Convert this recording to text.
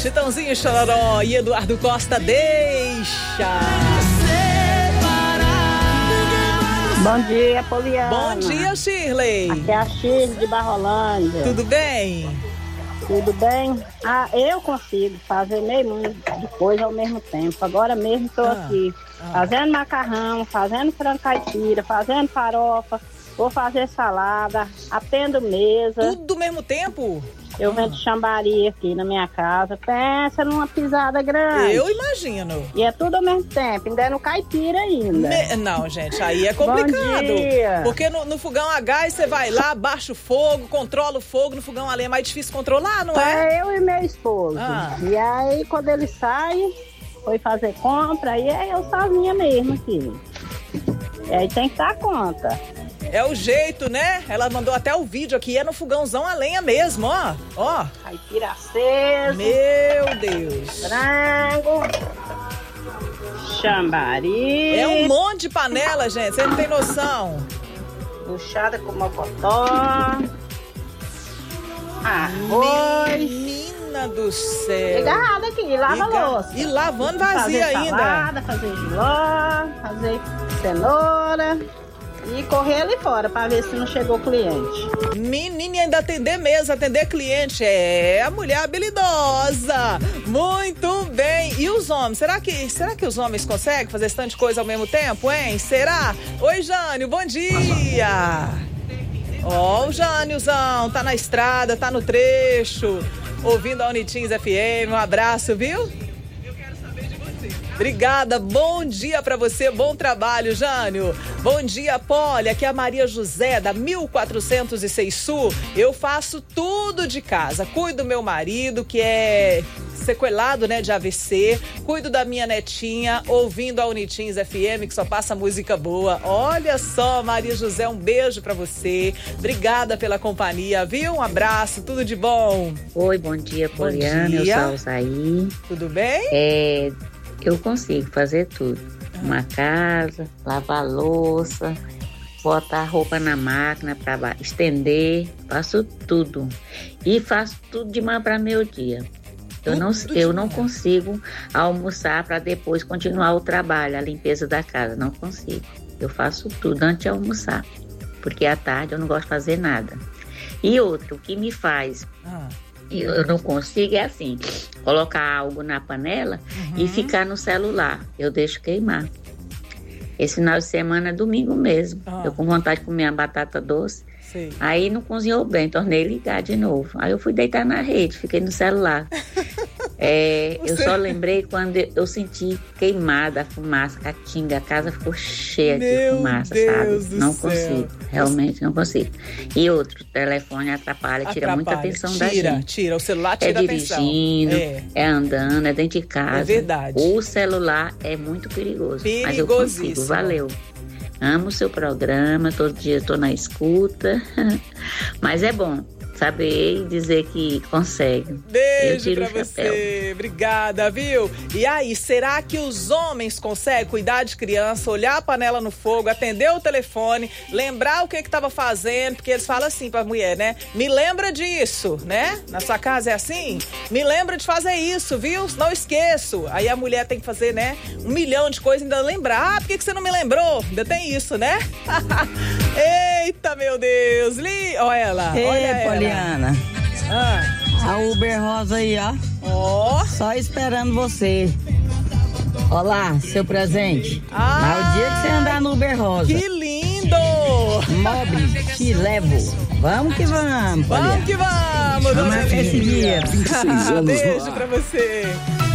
Chitãozinho Chororó e Eduardo Costa, deixa. Bom dia, Poliana. Bom dia, Shirley. Aqui é a Shirley de Barrolândia. Tudo bem? Tudo bem? Eu consigo fazer meio mundo de coisa ao mesmo tempo. Agora mesmo estou aqui fazendo macarrão, fazendo frango caipira, fazendo farofa, vou fazer salada, atendo mesa. Tudo ao mesmo tempo? Eu vendo chambari aqui na minha casa. Pensa numa pisada grande. Eu imagino. E é tudo ao mesmo tempo, ainda é no caipira ainda. Não, gente, aí é complicado. Bom dia. Porque no fogão a gás você vai lá, baixa o fogo, controla o fogo. No fogão a lenha é mais difícil controlar, não é? É eu e meu esposo. E aí quando ele sai, foi fazer compra, aí é eu sozinha mesmo aqui. E aí tem que dar conta. É o jeito, né? Ela mandou até o vídeo aqui, é no fogãozão a lenha mesmo, ó. Caipira aceso. Meu Deus. Frango. Chambari. É um monte de panela, gente, você não tem noção. Buchada com mocotó. Arroz. Menina do céu. Agarrado aqui, lava a louça. E lavando vazia fazer ainda. Salada, fazer giló, fazer cenoura. E correr ali fora pra ver se não chegou cliente. Menina, ainda atender mesa, atender cliente. É a mulher habilidosa. Muito bem. E os homens? Será que os homens conseguem fazer esse tanto de coisa ao mesmo tempo, hein? Será? Oi, Jânio, bom dia. Ó, o Jâniozão, tá na estrada, tá no trecho, ouvindo a Unitins FM. Um abraço, viu? Obrigada, bom dia pra você, bom trabalho, Jânio. Bom dia, Poli, aqui é a Maria José, da 1406 Sul. Eu faço tudo de casa, cuido do meu marido, que é sequelado, né, de AVC, cuido da minha netinha, ouvindo a Unitins FM, que só passa música boa. Olha só, Maria José, um beijo pra você. Obrigada pela companhia, viu? Um abraço, tudo de bom. Oi, bom dia, Poliana, eu sou a Alzaí. Tudo bem? Eu consigo fazer tudo. Uma casa, lavar louça, botar roupa na máquina para estender, faço tudo. E faço tudo de manhã para meio-dia. Eu não consigo almoçar para depois continuar o trabalho, a limpeza da casa. Não consigo. Eu faço tudo antes de almoçar, porque à tarde eu não gosto de fazer nada. E outro, o que me faz... Eu não consigo, é assim, colocar algo na panela e ficar no celular. Eu deixo queimar. Esse final de semana é domingo mesmo. Eu com vontade de comer uma batata doce. Sim. Aí não cozinhou bem, tornei ligar de novo. Aí eu fui deitar na rede, fiquei no celular. Eu só lembrei quando eu senti queimada a fumaça, a catinga, a casa ficou cheia de fumaça, sabe? Não consigo, realmente não consigo. E outro, o telefone tira muita atenção da gente. Tira, o celular tira a atenção. É dirigindo, é andando, é dentro de casa. É verdade. O celular é muito perigoso, mas eu consigo, valeu. Amo o seu programa, todo dia estou na escuta, mas é bom saber e dizer que consegue. Beijo pra você, obrigada, viu? E aí, será que os homens conseguem cuidar de criança, olhar a panela no fogo, atender o telefone, lembrar o que tava fazendo? Porque eles falam assim pra mulher, né? Me lembra disso, né? Na sua casa é assim? Me lembra de fazer isso, viu? Não esqueço. Aí a mulher tem que fazer, né? 1 milhão de coisas, ainda lembrar. Por que você não me lembrou? Ainda tem isso, né? Eita, meu Deus! Olha ela, olha ela. Poliana. A Uber Rosa aí, ó. Só esperando você. Olá, seu presente. Mas o dia que você andar no Uber Rosa. Que lindo! Mobre, te levo. Vamos que vamos, Poliana. Vamos que vamos! Vamos esse dia. Beijo pra você.